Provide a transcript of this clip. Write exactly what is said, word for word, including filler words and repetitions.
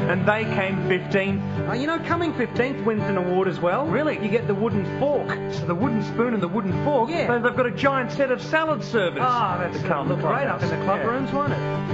and they came fifteenth. Uh, you know, coming fifteenth wins an award as well. Really? You get the wooden fork. So the wooden spoon and the wooden fork. Yeah. They've got a giant set of salad servers. Ah, that's to uh, come look to the great up in the clubhouse. club Yeah. rooms, won't it?